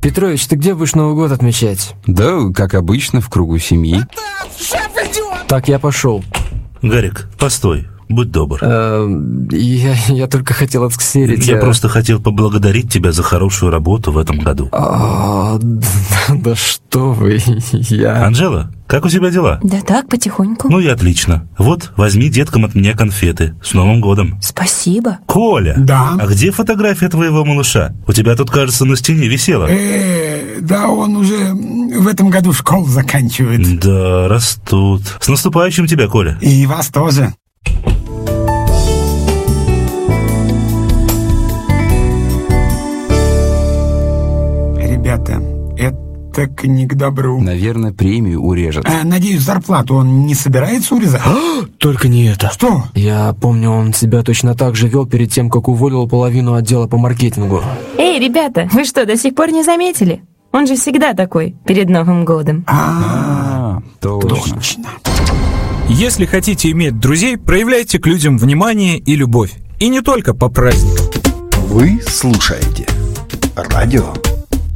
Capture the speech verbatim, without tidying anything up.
Петрович, ты где будешь Новый год отмечать? Да, как обычно, в кругу семьи. Так, я пошел. Гарик, постой. Будь добр. Э, я, я только хотел отсксерить. Я а... просто хотел поблагодарить тебя за хорошую работу в этом году. А, да, да что вы, я... Анжела, как у тебя дела? Да так, потихоньку. Ну и отлично. Вот, возьми деткам от меня конфеты. С Новым годом. Спасибо. Коля! Да? А где фотография твоего малыша? У тебя тут, кажется, на стене висела. Э, да, он уже в этом году школу заканчивает. Да, растут. С наступающим тебя, Коля. И вас тоже. Ребята, это не к добру. Наверное, премию урежет. А, надеюсь, зарплату он не собирается урезать? Только не это. Что? Я помню, он себя точно так же вел перед тем, как уволил половину отдела по маркетингу. Эй, ребята, вы что, до сих пор не заметили? Он же всегда такой, перед Новым годом. А, точно. точно. Если хотите иметь друзей, проявляйте к людям внимание и любовь. И не только по праздникам. Вы слушаете радио